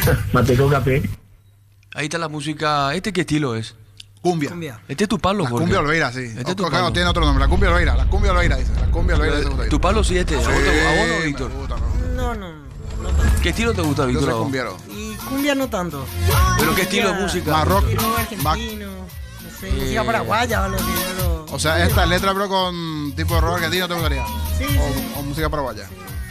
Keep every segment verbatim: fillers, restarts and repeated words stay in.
Mateco Capé. Ahí está la música. ¿Este qué estilo es? Cumbia. Cumbia. Este es tu palo, La Jorge. cumbia Olveira, sí. Este es tu O- palo. no tiene otro nombre. La cumbia Olveira. La cumbia Olveira, dice. La cumbia Olveira. ese gusta ahí. Tu palo sí este. ¿A vos te- a vos no, Sí, Víctor? me gusta, me gusta. No, no, no tanto. ¿Qué estilo te gusta, Yo Víctor? soy a vos? cumbiero. Y cumbia no tanto. ¿Pero qué estilo de música? Más rock. Estilo Más- argentino, no sé, Eh, música paraguaya o algo así, pero- O sea, esta letra, pero con tipo de rock argentino, ¿te gustaría? Sí, o, sí. o música paraguaya.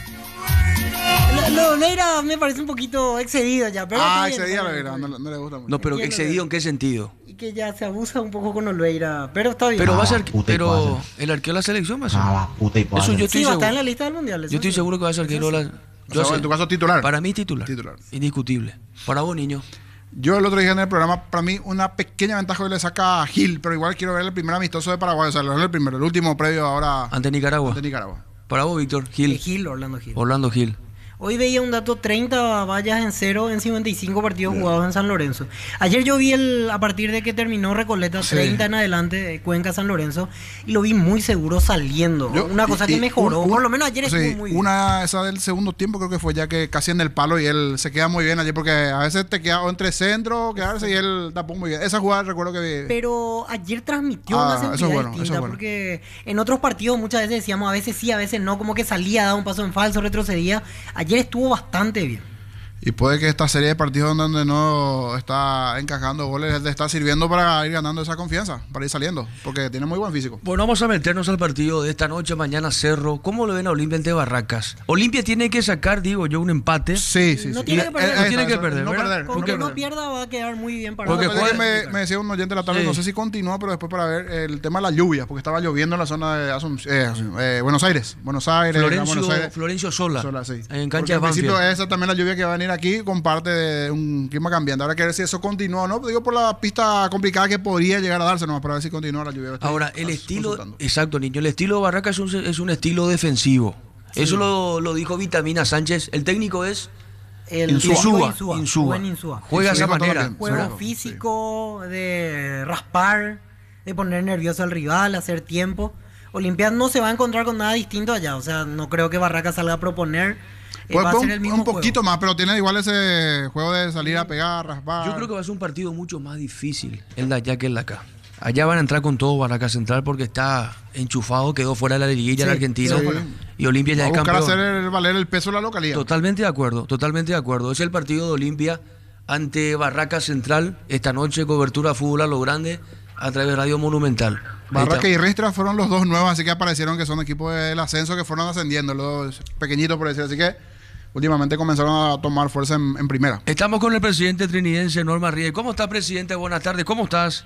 Lo, lo de Olveira me parece un poquito excedido ya, pero Ah, está bien, ese día está lo bien, verá, está no, bien. no le gusta mucho. No, pero Entiendo excedido que- en qué sentido. Y que ya se abusa un poco con Olveira, pero está bien. Pero va a Ah, ser. puta y Pero cuadra. el arquero de la selección va a ser. Ah, va, puta y Eso cuadra. yo estoy Sí, va a seguro. estar en la lista del mundial. eso Yo estoy sí. seguro que va a ser arquero de la. O yo sea, sé. en tu caso titular. Para mí titular. Titular. Indiscutible. Para vos, niño. Yo el otro día en el programa, para mí, una pequeña ventaja que le saca a Gil, pero igual quiero ver el primer amistoso de Paraguay, o sea, el primero, el último previo ahora Ante Nicaragua. ante Nicaragua. Para vos, Víctor. Eh, Gil. Gil, Orlando Gil. Orlando Gil. Hoy veía un dato, treinta vallas en cero en cincuenta y cinco partidos jugados en San Lorenzo. Ayer yo vi el, a partir de que terminó Recoleta, Sí. treinta en adelante, eh, Cuenca, San Lorenzo, y lo vi muy seguro saliendo. Yo- una cosa y- que y mejoró, un- por lo menos ayer sí, estuvo muy bien. Una, esa del segundo tiempo creo que fue ya que casi en el palo y él se queda muy bien ayer porque a veces te queda o entre centro, quedarse y él tapó muy bien. Esa jugada recuerdo que vi. Pero ayer transmitió Ah, una eso es seguridad bueno, eso es distinta, bueno. porque en otros partidos muchas veces decíamos a veces sí, a veces no, como que salía, daba un paso en falso, retrocedía. Ayer estuvo bastante bien. Y puede que esta serie de partidos donde no está encajando goles le está sirviendo para ir ganando esa confianza, para ir saliendo, porque tiene muy buen físico. Bueno, vamos a meternos al partido de esta noche, mañana Cerro. ¿Cómo lo ven a Olimpia ante Barracas? Olimpia tiene que sacar, digo yo, un empate. Sí, sí, No sí. tiene Y- que perder. eh, No eh, tiene que eso, perder, no ¿verdad? perder. Con no que perder. no pierda va a quedar muy bien para Porque Porque juega- me, me decía un oyente de la tarde, Sí. no sé si continúa, pero después para ver el tema de las lluvias, porque estaba lloviendo en la zona de Asun- eh, Asun- eh, Buenos Aires. Buenos Aires, Gran Florencio, Buenos Aires. Florencio Sola, Sola, sí. en Porque cancha de en principio Banfield. esa también la lluvia que va a venir aquí con parte de un clima cambiante. Ahora que ver si eso continúa o no, digo por la pista complicada que podría llegar a darse, no, para ver si continúa la lluvia. Estoy Ahora, el cons- estilo, consultando. exacto, niño, el estilo de Barracas es un, es un estilo defensivo. Eso lo, lo dijo Vitamina Sánchez. El técnico es El Insúa. Insúa, Insúa. Insúa, Rubén Insúa. Juega de esa Insúa todo manera. bien. Juego Claro, físico, de raspar, de poner nervioso al rival, hacer tiempo. Olimpia no se va a encontrar con nada distinto allá. O sea, no creo que Barracas salga a proponer. Eh, Pues, va a pues, ser el un, mismo un poquito juego. más, pero tiene igual ese juego de salir a pegar, raspar. Yo creo que va a ser un partido mucho más difícil el de allá que el de acá. Allá van a entrar con todo Barracas Central porque está enchufado, quedó fuera de la liguilla Sí, el argentino quedó fuera. y Olimpia ya va a es buscar campeón. hacer el, valer el peso de la localidad. Totalmente de acuerdo, totalmente de acuerdo. Es el partido de Olimpia ante Barracas Central. Esta noche cobertura fútbol a lo grande a través de Radio Monumental. Ahí Barraca está. y Ristra fueron los dos nuevos, así que aparecieron que son equipos del ascenso que fueron ascendiendo, los pequeñitos por decir. Así que últimamente comenzaron a tomar fuerza en, en primera. Estamos con el presidente trinidense Norma Riel. ¿Cómo está, presidente? Buenas tardes. ¿Cómo estás?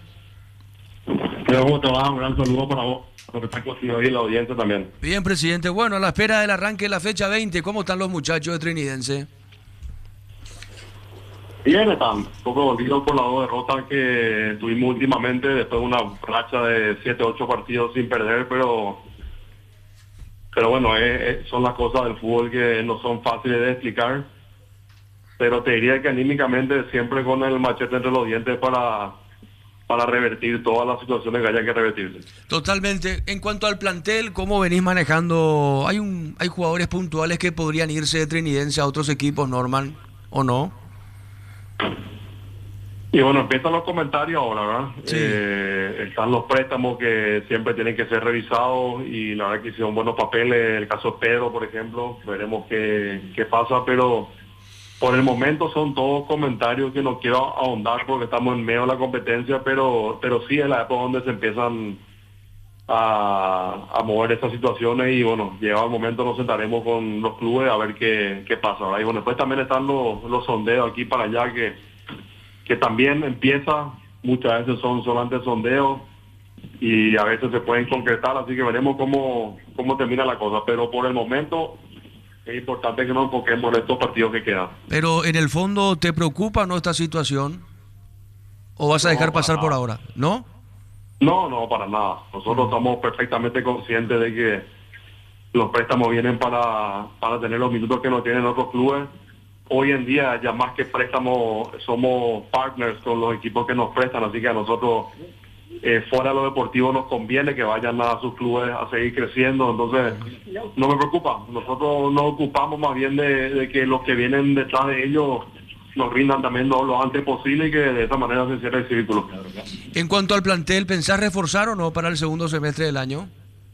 ¿Cómo te va? Un gran saludo para vos, para lo que está contigo y la audiencia también. Bien, presidente. Bueno, a la espera del arranque de la fecha veinte, ¿cómo están los muchachos de Trinidense? Bien, están un poco dolidos por las dos derrotas que tuvimos últimamente, después de una racha de siete ocho partidos sin perder, pero pero bueno, es- es- son las cosas del fútbol que no son fáciles de explicar, pero te diría que anímicamente siempre con el machete entre los dientes para, para revertir todas las situaciones que haya que revertirse. Totalmente. En cuanto al plantel, ¿cómo venís manejando? ¿Hay un hay jugadores puntuales que podrían irse de Trinidense a otros equipos, Norman, o no? Y bueno, empiezan los comentarios ahora, ¿verdad? Sí. Eh, están los préstamos que siempre tienen que ser revisados y la verdad que hicieron buenos papeles. El caso de Pedro, por ejemplo, veremos qué, qué pasa, pero por el momento son todos comentarios que no quiero ahondar porque estamos en medio de la competencia, pero pero sí es la época donde se empiezan a, a mover estas situaciones y bueno, llegado el momento nos sentaremos con los clubes a ver qué, qué pasa, ¿verdad? Y bueno, después también están los, los sondeos aquí para allá que que también empieza, muchas veces son solamente sondeos y a veces se pueden concretar, así que veremos cómo, cómo termina la cosa, pero por el momento es importante que nos enfoquemos en estos partidos que quedan. Pero en el fondo, ¿te preocupa no esta situación? ¿O vas a No, dejar pasar para por nada. ahora? ¿No? No, no, para nada. Nosotros estamos perfectamente conscientes de que los préstamos vienen para, para tener los minutos que no tienen otros clubes. Hoy en día, ya más que préstamos, somos partners con los equipos que nos prestan, así que a nosotros, eh, fuera de lo deportivo, nos conviene que vayan a sus clubes a seguir creciendo. Entonces, no me preocupa. Nosotros nos ocupamos más bien de, de que los que vienen detrás de ellos nos rindan también lo, lo antes posible y que de esa manera se cierre el círculo. En cuanto al plantel, ¿pensás reforzar o no para el segundo semestre del año?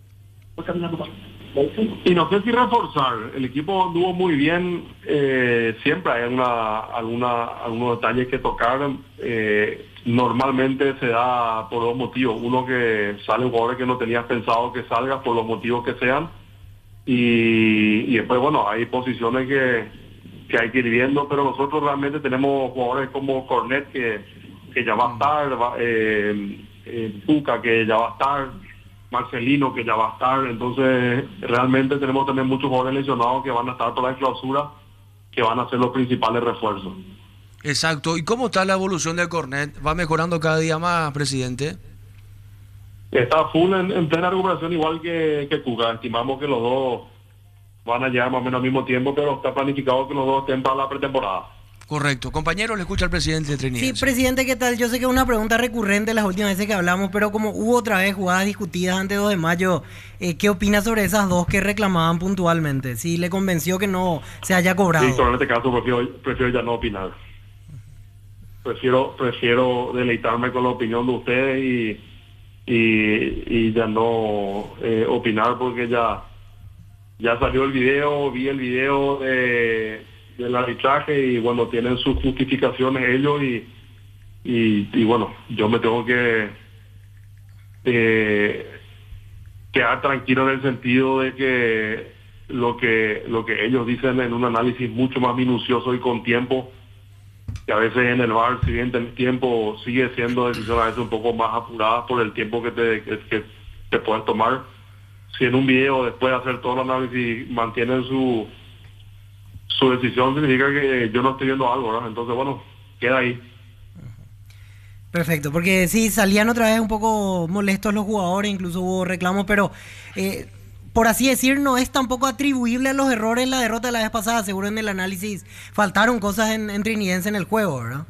Y no sé si reforzar, el equipo anduvo muy bien, eh, siempre hay una, alguna, algunos detalles que tocar, eh, normalmente se da por dos motivos, uno que sale un jugador que no tenías pensado que salga por los motivos que sean, y, y después bueno, hay posiciones que, que hay que ir viendo, pero nosotros realmente tenemos jugadores como Cornet que, que ya va a estar, va, eh, eh, Tuca que ya va a estar, Marcelino que ya va a estar, entonces realmente tenemos también muchos jugadores lesionados que van a estar por la clausura, que van a ser los principales refuerzos. Exacto. ¿Y cómo está la evolución de Cornet? ¿Va mejorando cada día más, presidente? Está full en, en plena recuperación igual que, que Cuca. Estimamos que los dos van a llegar más o menos al mismo tiempo, pero está planificado que los dos estén para la pretemporada. Correcto. Compañero, le escucha al presidente de Trinidad. Sí, presidente, ¿qué tal? Yo sé que es una pregunta recurrente las últimas veces que hablamos, pero como hubo otra vez jugadas discutidas antes dos de mayo, eh, ¿qué opina sobre esas dos que reclamaban puntualmente? Si le convenció que no se haya cobrado. Sí, pero en este caso prefiero, prefiero ya no opinar. Prefiero prefiero deleitarme con la opinión de ustedes y, y, y ya no eh, opinar porque ya, ya salió el video, vi el video de... del arbitraje y bueno, tienen sus justificaciones ellos y, y, y bueno, yo me tengo que eh, quedar tranquilo en el sentido de que lo que lo que ellos dicen en un análisis mucho más minucioso y con tiempo, que a veces en el V A R, si bien tenés tiempo, sigue siendo decisiones a veces un poco más apuradas por el tiempo que te, que, que te puedes tomar. Si en un video después de hacer todo el análisis mantienen su su decisión, significa que yo no estoy viendo algo, ¿verdad? Entonces, bueno, queda ahí. Perfecto, porque sí, salían otra vez un poco molestos los jugadores, incluso hubo reclamos, pero eh, por así decir, no es tampoco atribuible a los errores en la derrota de la vez pasada. Seguro en el análisis faltaron cosas en, en Trinidense en el juego, ¿verdad?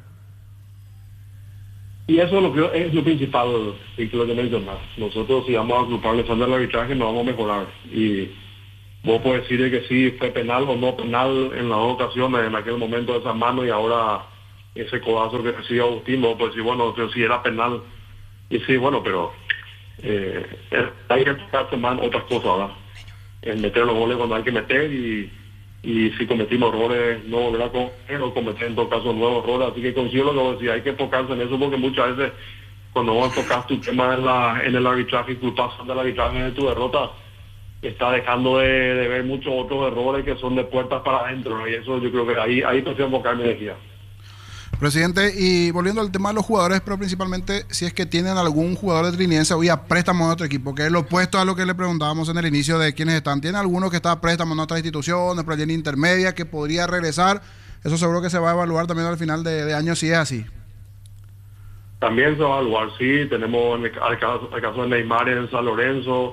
Y eso es lo, que, es lo principal, y que lo que mencionas. Nosotros, si vamos a agrupar el fondo del arbitraje, nos vamos a mejorar. Y vos podés decir que sí, fue penal o no penal en las dos ocasiones, en aquel momento de esa mano y ahora ese codazo que recibió Agustín, vos podés decir, bueno, pero si era penal. Y sí, bueno, pero eh, hay que tocarse más otras cosas, ¿verdad? En meter los goles cuando hay que meter y, y si cometimos errores, no volver a cometer o cometer en todo caso nuevos errores. Así que consigo lo que vos decís, hay que enfocarse en eso porque muchas veces cuando vos enfocas tu tema en, la, en el arbitraje y culpas del arbitraje de tu derrota, está dejando de, de ver muchos otros errores que son de puertas para adentro, ¿no? Y eso yo creo que ahí ahí prefiero enfocar mi energía. Presidente, y volviendo al tema de los jugadores, pero principalmente si es que tienen algún jugador de Trinidense hoy a préstamo de otro equipo, que es lo opuesto a lo que le preguntábamos en el inicio de quiénes están. ¿Tiene alguno que está a préstamo en otras instituciones, pero en intermedia, que podría regresar? Eso seguro que se va a evaluar también al final de, de año si es así. También se va a evaluar, sí. Tenemos el, el, caso, el caso de Neymar en San Lorenzo,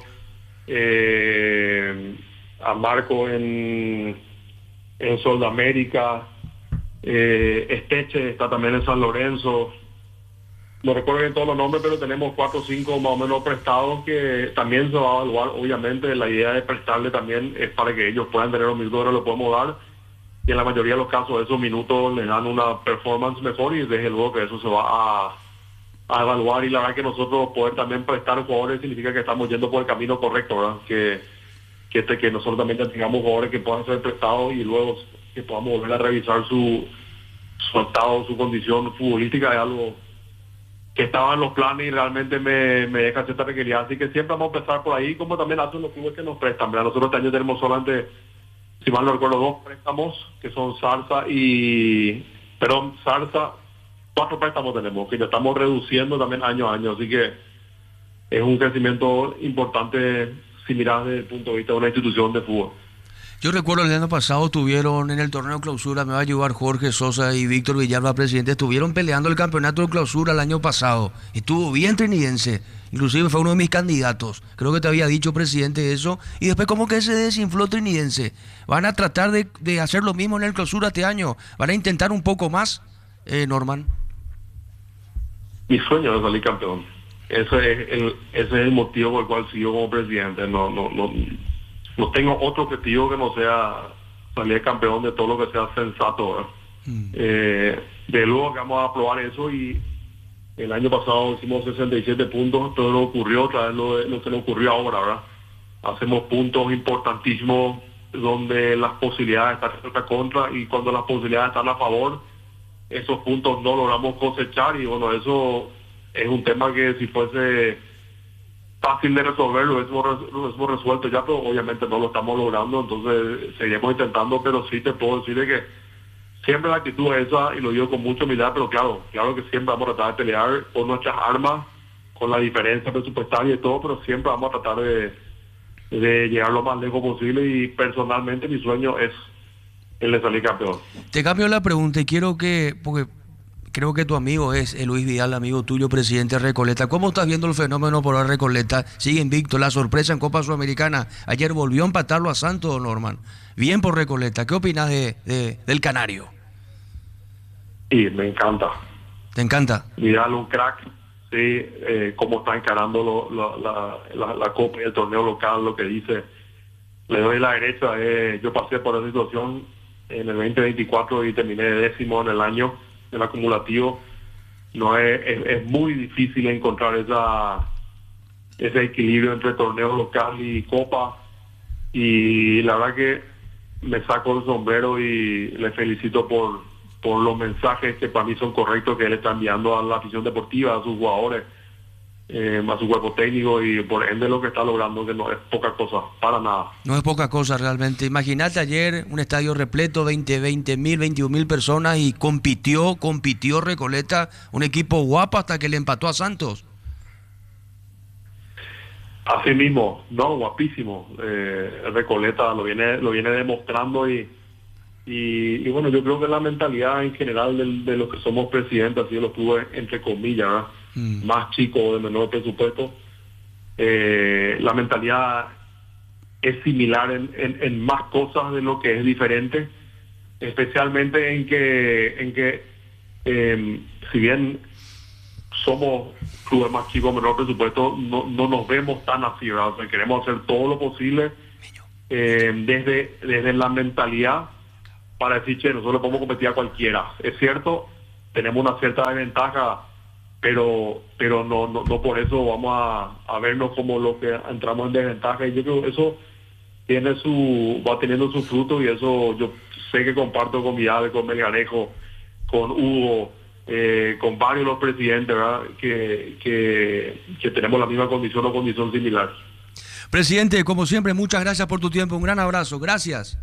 eh, a Marco en, en Soldamérica, eh, Esteche está también en San Lorenzo. No recuerdo bien todos los nombres, pero tenemos cuatro o cinco más o menos prestados que también se va a evaluar. Obviamente la idea de prestarle también es para que ellos puedan tener los minutos que lo podemos dar, y en la mayoría de los casos esos minutos les dan una performance mejor y desde luego que eso se va a a evaluar, y la verdad que nosotros poder también prestar jugadores significa que estamos yendo por el camino correcto, ¿verdad? Que, que, este, que nosotros también tengamos jugadores que puedan ser prestados y luego que podamos volver a revisar su, su estado, su condición futbolística, es algo que estaba en los planes y realmente me, me deja cierta tranquilidad. Así que siempre vamos a empezar por ahí, como también hacen los clubes que nos prestan, ¿verdad? Nosotros este año tenemos solamente, si mal no recuerdo, dos préstamos, que son Zarza y... Perdón, Zarza... Cuatro préstamos tenemos, que ya estamos reduciendo también año a año, así que es un crecimiento importante si miras desde el punto de vista de una institución de fútbol. Yo recuerdo el año pasado tuvieron en el torneo clausura, me va a ayudar Jorge Sosa y Víctor Villalba, presidente, estuvieron peleando el campeonato de clausura el año pasado. Estuvo bien Trinidense, inclusive fue uno de mis candidatos. Creo que te había dicho, presidente, eso. Y después como que se desinfló Trinidense. ¿Van a tratar de, de hacer lo mismo en el clausura este año? ¿Van a intentar un poco más, eh, Norman? Mi sueño es salir campeón. Ese es el, ese es el motivo por el cual sigo como presidente. No, no, no, no tengo otro objetivo que no sea salir campeón de todo lo que sea sensato, ¿verdad? Mm. Eh, de luego que vamos a probar eso y el año pasado hicimos sesenta y siete puntos, pero no ocurrió otra vez lo, lo que le ocurrió ahora, ¿verdad? Hacemos puntos importantísimos donde las posibilidades están en nuestra contra y cuando las posibilidades están a favor, esos puntos no logramos cosechar y bueno, eso es un tema que si fuese fácil de resolver lo hemos, lo hemos resuelto ya, pero obviamente no lo estamos logrando, entonces seguiremos intentando, pero sí te puedo decir de que siempre la actitud es esa y lo digo con mucha humildad, pero claro, claro que siempre vamos a tratar de pelear por nuestras armas, con la diferencia presupuestaria y todo, pero siempre vamos a tratar de, de llegar lo más lejos posible y personalmente mi sueño es el de salir campeón. Te cambio la pregunta y quiero que, porque creo que tu amigo es el Luis Vidal, amigo tuyo, presidente de Recoleta. ¿Cómo estás viendo el fenómeno por la Recoleta? Sigue invicto, la sorpresa en Copa Sudamericana. Ayer volvió a empatarlo a Santos, Norman. Bien por Recoleta. ¿Qué opinas de, de, del Canario? Y me encanta. ¿Te encanta? Vidal un crack, sí, eh, cómo está encarando lo, lo, la, la, la Copa y el torneo local, lo que dice. Le doy la derecha. Eh, yo pasé por esa situación en el veinte veinticuatro y terminé de décimo en el año, el acumulativo. No es, es, es muy difícil encontrar esa ese equilibrio entre torneo local y Copa. Y la verdad que me saco el sombrero y le felicito por, por los mensajes que para mí son correctos que él está enviando a la afición deportiva, a sus jugadores, eh, a su cuerpo técnico y por ende lo que está logrando, que no es poca cosa, para nada. No es poca cosa realmente. Imagínate ayer un estadio repleto, veinte, veinte mil, veintiún mil personas y compitió, compitió Recoleta, un equipo guapo hasta que le empató a Santos. Así mismo, no, guapísimo. Eh, Recoleta lo viene lo viene demostrando y, y, y bueno, yo creo que la mentalidad en general de, de los que somos presidentes, así lo tuve entre comillas, ¿verdad? Mm. Más chico, de menor presupuesto, eh, la mentalidad es similar en, en, en más cosas de lo que es diferente, especialmente en que, en que eh, si bien somos clubes más chicos, menor presupuesto, no, no nos vemos tan así, ¿verdad? O sea, queremos hacer todo lo posible eh, desde, desde la mentalidad para decir, che, nosotros podemos competir a cualquiera. Es cierto, tenemos una cierta desventaja, pero pero no no, no por eso vamos a, a vernos como los que entramos en desventaja. Y yo creo que eso tiene su va teniendo su fruto y eso yo sé que comparto con Vidal, con Melgarejo, con Hugo, Eh, con varios de los presidentes, ¿verdad? Que, que, que tenemos la misma condición o condición similar. Presidente, como siempre, muchas gracias por tu tiempo, un gran abrazo, gracias.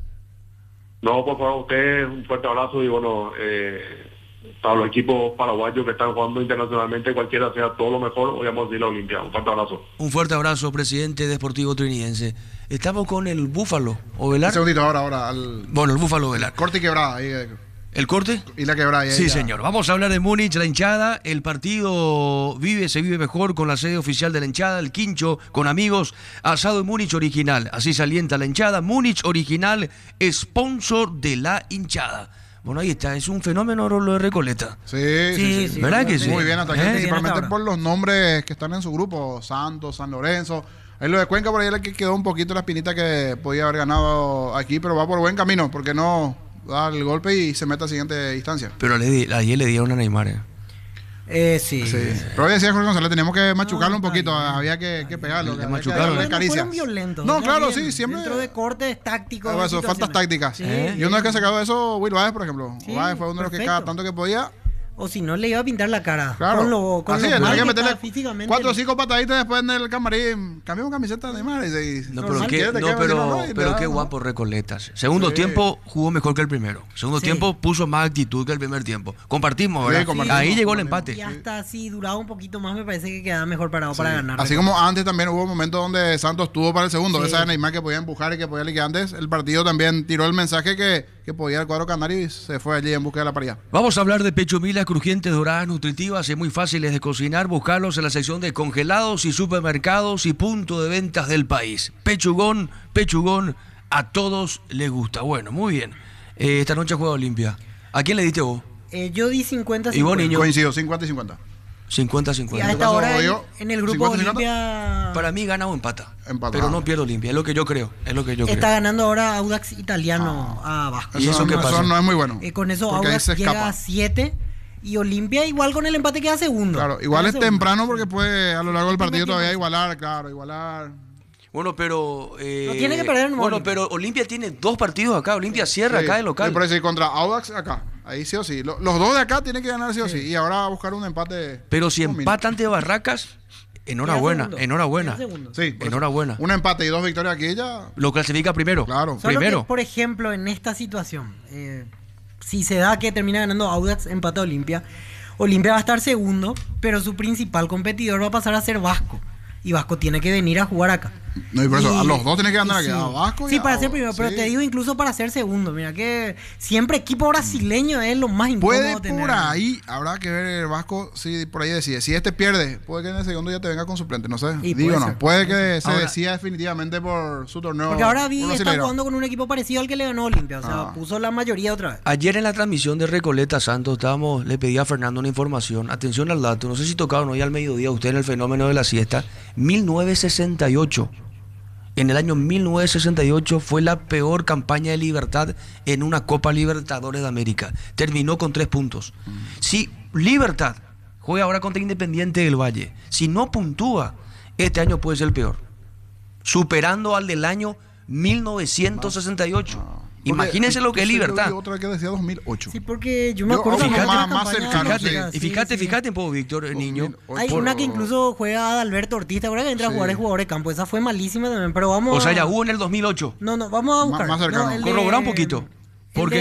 No, por favor, a ustedes un fuerte abrazo y bueno, eh, para los equipos paraguayos que están jugando internacionalmente, cualquiera sea todo lo mejor, hoy vamos a ir a la Olimpia. Un fuerte abrazo. Un fuerte abrazo, presidente de Sportivo Trinidense. Estamos con el Búfalo, Ovelar. Un segundito, ahora, ahora. Al... Bueno, el Búfalo Ovelar. Corte y quebrada. Ahí, eh. ¿El corte? Y la quebrada. Sí, ya. señor. Vamos a hablar de Múnich, la hinchada. El partido vive, se vive mejor con la sede oficial de la hinchada, el quincho, con amigos. Asado en Múnich original. Así se alienta la hinchada. Múnich original, sponsor de la hinchada. Bueno, ahí está. Es un fenómeno lo de Recoleta. Sí, sí, sí. sí. ¿Verdad que sí? Muy bien hasta aquí, ¿Eh? principalmente bien por los nombres que están en su grupo. Santos, San Lorenzo. Ahí lo de Cuenca por ahí es el que quedó un poquito la espinita que podía haber ganado aquí, pero va por buen camino, porque no da el golpe y se mete a la siguiente instancia. Pero le di, ayer le dieron a Neymar. ¿eh? Eh, sí. sí. Pero hoy decía Jorge González, teníamos que machucarlo un poquito, había que, que pegarlo. Que que machucarlo. que Bueno, fueron violentos. No, está claro, bien. sí, siempre. Dentro de cortes tácticos. Ah, eso, faltas tácticas. Sí, ¿Eh? Y sí. uno de los que sacado eso, Will Baez, por ejemplo. Sí, Baez fue uno de los que perfecto. cada tanto que podía. O si no, le iba a pintar la cara. Claro. Con lo, con Así lo es, mal hay que que meterle está físicamente. cuatro o cinco pataditas después en el camarín. Cambiamos camiseta de Neymar. Y, y, No, normal, pero, qué, ¿quieres? Te no, quedas pero, así, no, y pero le qué da, ¿no? guapo Recoletas. Segundo Sí. tiempo jugó mejor que el primero. Segundo Sí. tiempo puso más actitud que el primer tiempo. Compartimos, Sí, ¿verdad? compartimos, Ahí llegó el compartimos. empate. Y hasta si duraba un poquito más, me parece que quedaba mejor parado para ganar. Así como antes también hubo momentos donde Santos tuvo para el segundo. Sí. Esa de Neymar que podía empujar y que podía liquidar antes. El partido también tiró el mensaje que, que podía el cuadro canario y se fue allí en busca de la paridad. Vamos a hablar de pechumilas crujientes, doradas, nutritivas y muy fáciles de cocinar. Buscarlos en la sección de congelados y supermercados y punto de ventas del país. Pechugón, pechugón, a todos les gusta. Bueno, muy bien. Eh, esta noche juega Olimpia. ¿A quién le diste vos? Eh, yo di cincuenta ¿Y vos, cincuenta. niño? Coincido, cincuenta y cincuenta. cincuenta a Y cincuenta. a esta caso, hora en, yo, en el grupo cincuenta, Olimpia Para mí gana o empata. Empata. Pero no pierde Olimpia, es lo que yo creo. Es lo que yo está creo. ganando ahora Audax Italiano a Vasco. ¿Y eso no, qué no, pasa? no es muy bueno. Eh, con eso porque ahí Audax se llega escapa. a siete y Olimpia igual con el empate queda segundo. Claro, igual Queda es segundo. temprano porque puede a lo largo del Tiene partido tiempo. todavía igualar, claro, igualar. Bueno, pero... eh, No tiene que perder en Bueno, Olimpia. pero Olimpia tiene dos partidos acá. Olimpia cierra Sí, acá de local. sí, por eso, y contra Audax acá. Ahí sí o sí. Lo- Los dos de acá tienen que ganar sí o sí. Y ahora buscar un empate. Pero si un empata ante Barracas, enhorabuena, segundo. enhorabuena. Queda segundo. Sí, por eso. Enhorabuena. Un empate y dos victorias aquí ya. Lo clasifica primero. Claro. Solo Primero. que, por ejemplo, en esta situación, eh, si se da que termina ganando Audax, empata a Olimpia, Olimpia va a estar segundo, pero su principal competidor va a pasar a ser Vasco. Y Vasco tiene que venir a jugar acá. No, y por eso, Y- a los dos tienen que ganar y aquí, sí. a Vasco y Sí, a para ser Audax, primero, pero sí. te digo incluso para ser segundo. Mira que siempre equipo brasileño es lo más incómodo Puede tener. por ahí, habrá que ver el Vasco si por ahí decide. Si este pierde, puede que en el segundo ya te venga con suplente, no sé. Y Digo puede no, ser, puede puede que se Ahora- decida definitivamente por su torneo. Porque ahora vi por está Brasileirao. jugando con un equipo parecido al que le ganó Olimpia. O sea, Ah. puso la mayoría otra vez. Ayer en la transmisión de Recoleta Santos estábamos, le pedí a Fernando una información. Atención al dato, no sé si tocaron hoy al mediodía usted en el fenómeno de la siesta. mil novecientos sesenta y ocho. En el año mil novecientos sesenta y ocho fue la peor campaña de Libertad en una Copa Libertadores de América. Terminó con tres puntos. Si Libertad juega ahora contra Independiente del Valle, si no puntúa, este año puede ser el peor. Superando al del año mil novecientos sesenta y ocho. Porque Imagínense lo que es entonces yo Libertad. vi otra que decía dos mil ocho. Sí, porque yo me Yo, acuerdo ojo, que fíjate, hubo una más campaña- cercano, Fíjate, sí. y fíjate, sí. fíjate un poco, Víctor, el niño. dos mil ocho. Hay una que incluso juega Adalberto Ortiz, ¿te acuerdas que entra a Sí. jugar el jugador de campo? Esa fue malísima también, pero vamos O sea, a- ya hubo en el dos mil ocho. No, no, vamos a Má- buscar. más cercano. No, el de- Corrobora un poquito, el porque-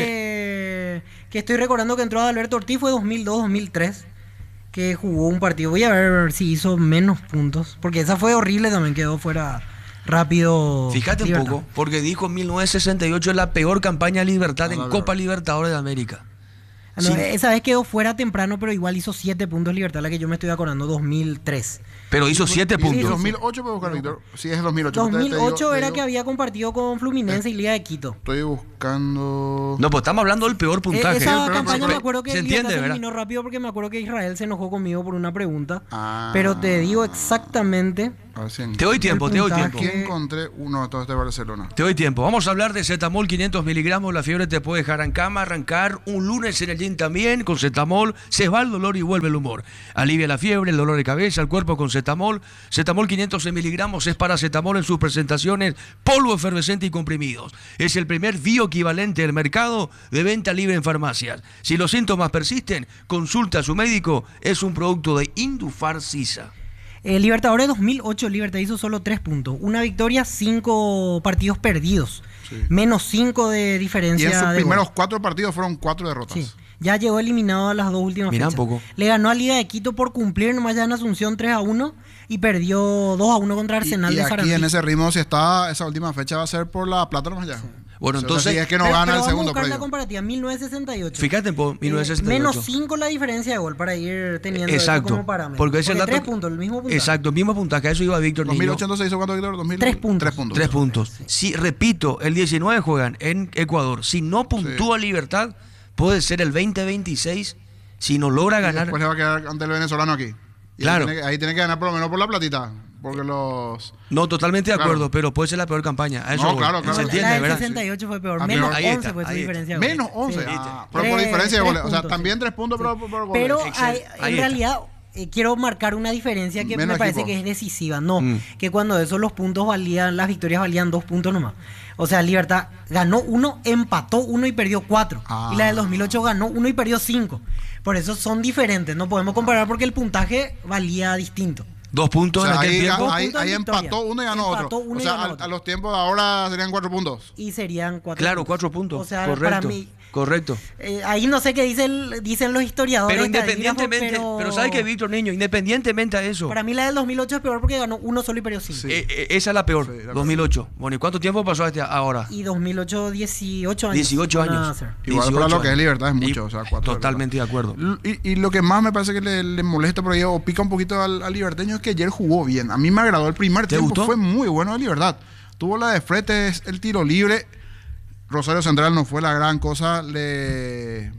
de- que estoy recordando que entró Adalberto Ortiz fue dos mil dos, dos mil tres, que jugó un partido. Voy a ver si hizo menos puntos, porque esa fue horrible también, quedó fuera rápido. Fíjate un Libertad. poco, porque dijo mil novecientos sesenta y ocho es la peor campaña de Libertad Ah, en la Copa Libertadores de América. Ah, no, Sí. esa vez quedó fuera temprano, pero igual hizo siete puntos Libertad, la que yo me estoy acordando, dos mil tres. Pero hizo siete Y puntos. dos mil ocho puedo buscar, Víctor. Sí, es dos mil ocho. dos Te- te mil digo- ocho te era digo- que había compartido con Fluminense y Liga de Quito. Estoy buscando. No, pues estamos hablando del peor Eh, puntaje. esa pero- campaña pero- me acuerdo que se Libertad entiende, se ¿verdad? eliminó rápido porque me acuerdo que Israel se enojó conmigo por una pregunta. Ah. Pero te digo exactamente. A ver si en- Te doy tiempo, te doy puntaje. tiempo. Aquí encontré uno, todo este de Barcelona. Te doy tiempo. Vamos a hablar de Zetamol quinientos miligramos. La fiebre te puede dejar en cama, arrancar un lunes en el gym también. Con Zetamol se va el dolor y vuelve el humor. Alivia la fiebre, el dolor de cabeza, el cuerpo con Zetamol. Zetamol quinientos miligramos es paracetamol en sus presentaciones polvo efervescente y comprimidos. Es el primer bioequivalente del mercado de venta libre en farmacias. Si los síntomas persisten, consulta a su médico. Es un producto de Indufar Sisa. Eh, Libertadores dos mil ocho, Libertad hizo solo tres puntos. Una victoria, cinco partidos perdidos. Sí. Menos cinco de Y diferencia. en sus de primeros gol. cuatro partidos fueron cuatro derrotas. Sí. Ya llegó eliminado a las dos últimas Mirá un fechas. poco. Le ganó a Liga de Quito por cumplir nomás ya en Asunción tres a uno y perdió dos a uno contra Y, Arsenal y de aquí Sarandí. en ese ritmo, si está esa última fecha, va a ser por la plata nomás ya. Bueno, O sea, entonces- si es que no Pero- gana pero el vamos a segundo buscar la predio. comparativa, mil novecientos sesenta y ocho. Fíjate, po, mil novecientos sesenta y ocho. menos cinco la diferencia de gol para ir teniendo eso Exacto. como parámetro. Porque ese es el dato. tres puntos, el mismo puntaje. Exacto, el mismo puntaje. A eso iba Víctor dos mil Niño. ocho entonces hizo cuánto, Víctor? dos mil Tres puntos. Tres puntos. Tres puntos. Si, repito, el diecinueve juegan en Ecuador. Si no puntúa Libertad, puede ser el veinte veintiséis. Si no logra Y ganar. después le va a quedar ante el venezolano aquí. Y Claro. Ahí tiene, que- ahí tiene que ganar por lo menos por la platita. Porque los. No, totalmente de Claro. acuerdo, pero puede ser la peor campaña. A eso No, voy. claro, claro. Se No, entiende, la del ¿verdad? sesenta y ocho fue peor. Ah, Menos peor. Ahí once está, fue su ahí diferencia. de gol. Menos once. Sí. Ah, pero por Tres- diferencia de tres goles. O sea, puntos, también sí. tres puntos por, por, por goles. Pero Excelente. hay- Ahí en está. realidad eh, quiero marcar una diferencia que Menos me parece equipo. que es decisiva. No, Mm. que cuando esos los puntos valían, las victorias valían dos puntos nomás. O sea, Libertad ganó uno, empató uno y perdió cuatro. Ah. Y la del dos mil ocho ganó uno y perdió cinco. Por eso son diferentes. No podemos comparar porque el puntaje valía distinto. Dos puntos O sea, en aquel ahí, tiempo. Dos ahí, puntos ahí de victoria. empató uno y ganó Empató otro. uno O y sea, ganó a, otro. a los tiempos de ahora serían cuatro puntos. Y serían cuatro Claro, puntos. cuatro puntos. O sea, correcto. para mí, Correcto. eh, ahí no sé qué dice el- dicen los historiadores. Pero estadígrafos, independientemente, pero, pero ¿sabes qué, Víctor Niño? Independientemente a eso, Para mí la del dos mil ocho es peor porque ganó uno solo y perdió cinco. Sí. eh, eh, esa es la peor, Sí, la peor. dos mil ocho. Bueno, ¿y cuánto tiempo pasó este ahora? Y dos mil ocho, dieciocho años. dieciocho van a años. hacer. Igual para dieciocho lo que es años. Libertad es Y- mucho, o sea, cuatro Totalmente de acuerdo. Y, y lo que más me parece que le, le molesta por ahí o pica un poquito al, al liberteño es que ayer jugó bien. A mí me agradó el primer ¿Te tiempo, gustó? fue muy bueno de Libertad. Tuvo la de Fretes, el tiro libre. Rosario Central no fue la gran cosa. Le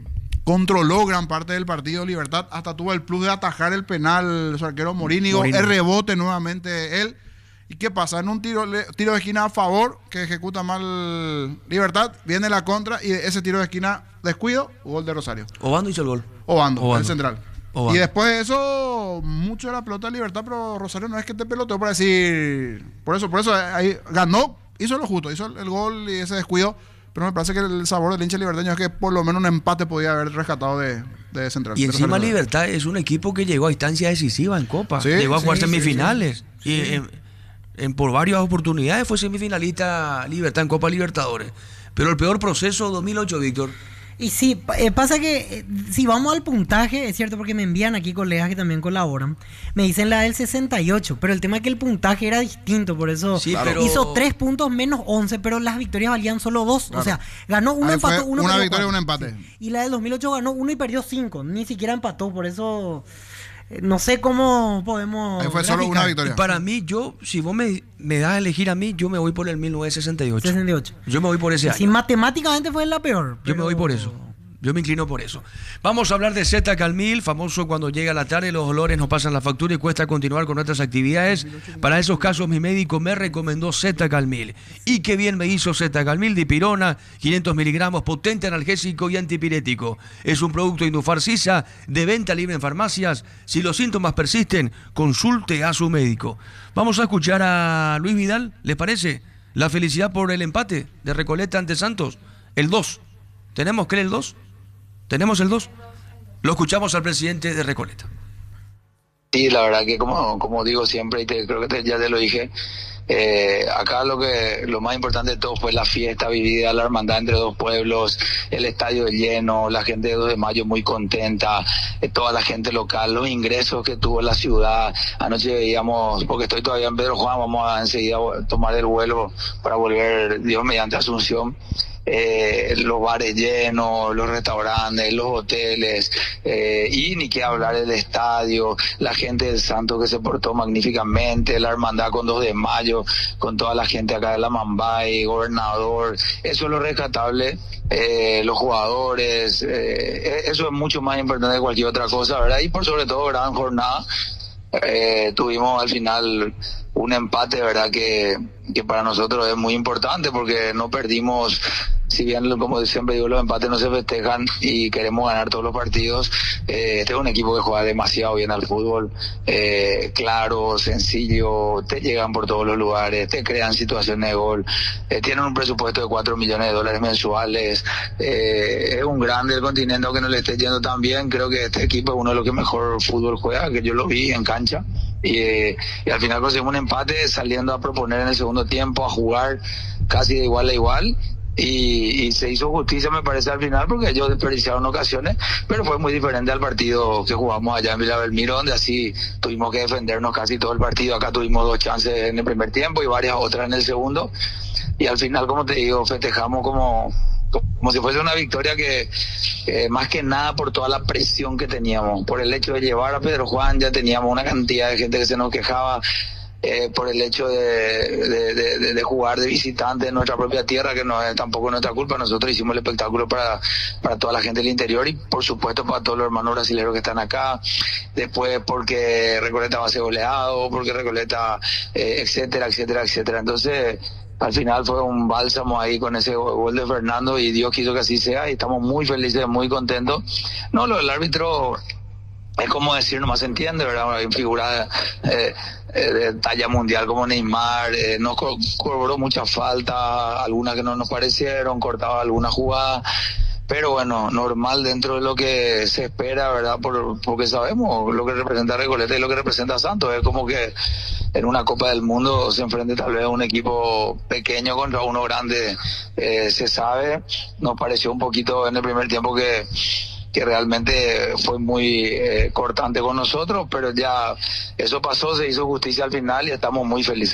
controló gran parte del partido Libertad, hasta tuvo el plus de atajar el penal su arquero Morínigo, Morínigo. el rebote nuevamente él. ¿Y qué pasa? En un tiro, tiro de esquina a favor, que ejecuta mal Libertad, viene la contra y ese tiro de esquina, descuido, gol de Rosario. Obando hizo el gol. Obando, Obando. el central. Obando. Y después de eso, mucho de la pelota de Libertad, pero Rosario no es que te peloteó para decir... Por eso, por eso, ahí ganó, hizo lo justo, hizo el gol y ese descuido, pero me parece que el sabor del hincha libertaño es que por lo menos un empate podía haber rescatado de, de Central. Y de encima Rosario. Libertad es un equipo que llegó a instancias decisivas en Copa. Sí, llegó a jugar sí, sí, semifinales. sí. Y Sí. en, en- por varias oportunidades fue semifinalista Libertad en Copa Libertadores. Pero el peor proceso, dos mil ocho, Víctor. Y sí, pa- eh, pasa que eh, si vamos al puntaje, es cierto porque me envían aquí colegas que también colaboran, me dicen la del sesenta y ocho, pero el tema es que el puntaje era distinto, por eso Sí, pero- hizo tres puntos menos once, pero las victorias valían solo dos. Claro. O sea, ganó uno, Ahí fue empató uno. una perdió victoria y cuatro. un empate. Sí. Y la del dos mil ocho ganó uno y perdió cinco, ni siquiera empató, por eso eh, no sé cómo podemos... Ahí fue solo graficar. una Y victoria. para mí, yo, si vos me, me das a elegir a mí, yo me voy por el mil novecientos sesenta y ocho. sesenta y ocho. Yo me voy por ese año. Sí, matemáticamente fue la peor. Yo me pero- voy por eso. Yo me inclino por eso. Vamos a hablar de Z Calmil, famoso cuando llega la tarde, los olores nos pasan la factura y cuesta continuar con nuestras actividades. Para esos casos mi médico me recomendó Z Calmil. Y qué bien me hizo Z Calmil, dipirona, quinientos miligramos, potente analgésico y antipirético. Es un producto Indufar Sisa, de venta libre en farmacias. Si los síntomas persisten, consulte a su médico. Vamos a escuchar a Luis Vidal, ¿les parece? La felicidad por el empate de Recoleta ante Santos. El dos. ¿Tenemos que el dos? ¿Tenemos el dos? Lo escuchamos al presidente de Recoleta. Sí, la verdad que como, como digo siempre, y te, creo que te- ya te lo dije, eh, acá lo que lo más importante de todo fue la fiesta vivida, la hermandad entre dos pueblos, el estadio lleno, la gente de dos de mayo muy contenta, eh, toda la gente local, los ingresos que tuvo la ciudad. Anoche veíamos, porque estoy todavía en Pedro Juan, vamos a enseguida a tomar el vuelo para volver, Dios mediante, a Asunción. Eh, los bares llenos, los restaurantes, los hoteles, eh, y ni qué hablar del estadio, la gente del Santo que se portó magníficamente, la hermandad con dos de mayo, con toda la gente acá de la Mambay, gobernador, eso es lo rescatable, eh, los jugadores, eh, eso es mucho más importante que cualquier otra cosa, ¿verdad? Y por sobre todo, gran jornada. Eh, tuvimos al final un empate, verdad, que, que para nosotros es muy importante porque no perdimos, si bien como siempre digo, los empates no se festejan y queremos ganar todos los partidos. Eh, este es un equipo que juega demasiado bien al fútbol, eh, claro, sencillo, te llegan por todos los lugares, te crean situaciones de gol, eh, tienen un presupuesto de cuatro millones de dólares mensuales, eh, es un grande el continente que no le esté yendo tan bien. Creo que este equipo es uno de los que mejor fútbol juega, que yo lo vi en cancha. Y, eh, y al final conseguimos un empate saliendo a proponer en el segundo tiempo, a jugar casi de igual a igual. Y, y se hizo justicia, me parece, al final, porque ellos desperdiciaron ocasiones, pero fue muy diferente al partido que jugamos allá en Villa Belmiro, donde así tuvimos que defendernos casi todo el partido. Acá tuvimos dos chances en el primer tiempo y varias otras en el segundo. Y al final, como te digo, festejamos como... como si fuese una victoria que, eh, más que nada por toda la presión que teníamos, por el hecho de llevar a Pedro Juan, ya teníamos una cantidad de gente que se nos quejaba, eh, por el hecho de, de, de, de jugar de visitante en nuestra propia tierra, que no es tampoco nuestra culpa. Nosotros hicimos el espectáculo para, para toda la gente del interior y por supuesto para todos los hermanos brasileños que están acá. Después porque Recoleta va a ser goleado, porque Recoleta, eh, etcétera, etcétera, etcétera. Entonces, al final fue un bálsamo ahí con ese gol de Fernando y Dios quiso que así sea y estamos muy felices, muy contentos. No, lo del árbitro es como decir, nomás se entiende, ¿verdad? Hay figuras eh, eh, de talla mundial como Neymar, eh, nos co- cobró mucha falta, algunas que no nos parecieron, cortaba alguna jugada. Pero bueno, normal dentro de lo que se espera, ¿verdad? Por, porque sabemos lo que representa Recoleta y lo que representa Santos. Es como que en una Copa del Mundo se enfrente tal vez a un equipo pequeño contra uno grande. Eh, se sabe, nos pareció un poquito en el primer tiempo que, que realmente fue muy eh, cortante con nosotros, pero ya eso pasó, se hizo justicia al final y estamos muy felices.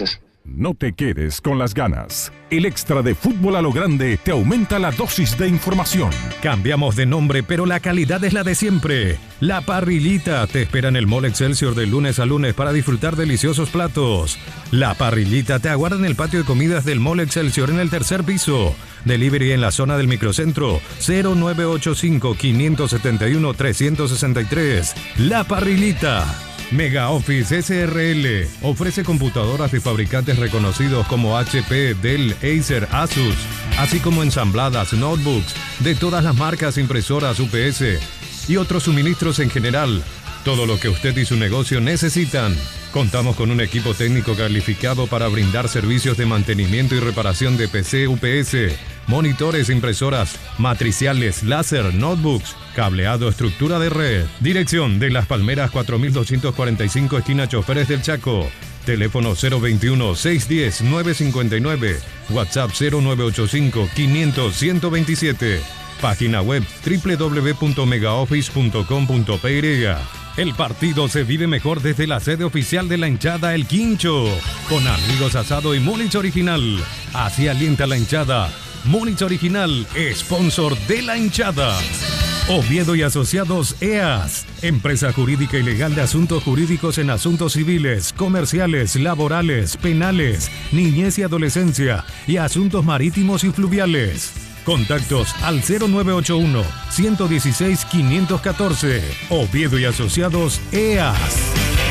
No te quedes con las ganas. El extra de Fútbol a lo Grande te aumenta la dosis de información. Cambiamos de nombre, pero la calidad es la de siempre. La Parrillita te espera en el Mall Excelsior de lunes a lunes para disfrutar deliciosos platos. La Parrillita te aguarda en el patio de comidas del Mall Excelsior en el tercer piso. Delivery en la zona del microcentro cero nueve ocho cinco, cinco siete uno, tres seis tres. La Parrillita. Mega Office S R L ofrece computadoras de fabricantes reconocidos como H P, Dell, Acer, Asus, así como ensambladas, notebooks de todas las marcas, impresoras, U P S y otros suministros en general. Todo lo que usted y su negocio necesitan. Contamos con un equipo técnico calificado para brindar servicios de mantenimiento y reparación de P C, U P S, monitores, impresoras, matriciales, láser, notebooks, cableado, estructura de red. Dirección de Las Palmeras cuatro mil doscientos cuarenta y cinco, esquina Choferes del Chaco. Teléfono cero veintiuno, seiscientos diez, novecientos cincuenta y nueve. WhatsApp cero nueve ocho cinco, quinientos, ciento veintisiete. Página web doble u doble u doble u punto megaoffice punto com punto p y. El partido se vive mejor desde la sede oficial de la hinchada El Quincho, con amigos, asado y Múnich Original. Así alienta la hinchada. Múnich Original, sponsor de la hinchada. Oviedo y Asociados E A S, empresa jurídica y legal de asuntos jurídicos en asuntos civiles, comerciales, laborales, penales, niñez y adolescencia y asuntos marítimos y fluviales. Contactos al cero nueve ocho uno, uno uno seis, cinco uno cuatro. Oviedo y Asociados E A S.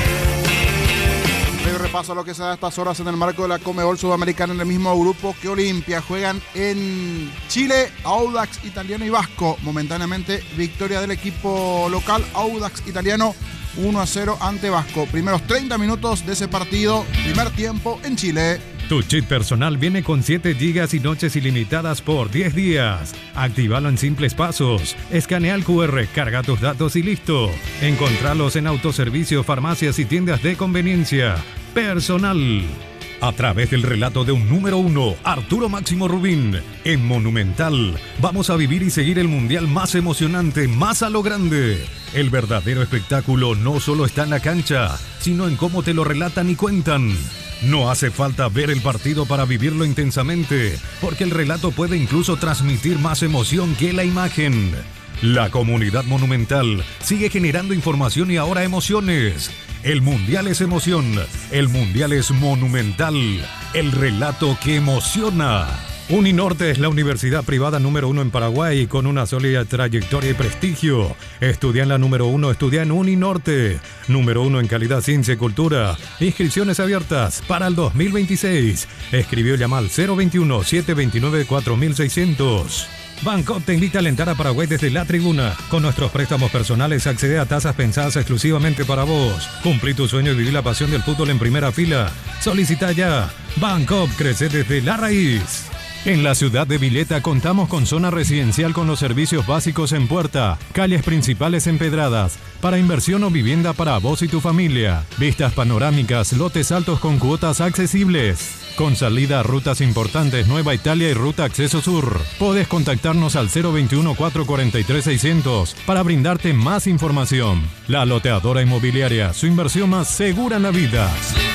Repaso a lo que se da a estas horas en el marco de la Conmebol Sudamericana en el mismo grupo que Olimpia. Juegan en Chile, Audax Italiano y Vasco. Momentáneamente victoria del equipo local, Audax Italiano uno a cero ante Vasco. Primeros treinta minutos de ese partido, primer tiempo en Chile. Tu chip personal viene con siete gigas y noches ilimitadas por diez días. Actívalo en simples pasos. Escanea el cu erre, carga tus datos y listo. Encontralos en autoservicio, farmacias y tiendas de conveniencia. Personal. A través del relato de un número uno, Arturo Máximo Rubín, en Monumental, vamos a vivir y seguir el mundial más emocionante, más a lo grande. El verdadero espectáculo no solo está en la cancha, sino en cómo te lo relatan y cuentan. No hace falta ver el partido para vivirlo intensamente, porque el relato puede incluso transmitir más emoción que la imagen. La comunidad Monumental sigue generando información y ahora emociones. El Mundial es emoción, el Mundial es Monumental, el relato que emociona. Uninorte es la universidad privada número uno en Paraguay con una sólida trayectoria y prestigio. Estudia en la número uno, estudia en Uninorte. Número uno en calidad, ciencia y cultura. Inscripciones abiertas para el dos mil veintiséis. Escribió y llama al cero veintiuno, setecientos veintinueve, cuatro mil seiscientos. Bancoop te invita a alentar a Paraguay desde la tribuna. Con nuestros préstamos personales accede a tasas pensadas exclusivamente para vos. Cumplí tu sueño y viví la pasión del fútbol en primera fila. Solicita ya. Bancoop crece desde la raíz. En la ciudad de Vileta contamos con zona residencial con los servicios básicos en puerta, calles principales empedradas, para inversión o vivienda para vos y tu familia, vistas panorámicas, lotes altos con cuotas accesibles. Con salida a rutas importantes Nueva Italia y Ruta Acceso Sur. Podés contactarnos al cero veintiuno, cuatrocientos cuarenta y tres, seiscientos para brindarte más información. La Loteadora Inmobiliaria, su inversión más segura en la vida.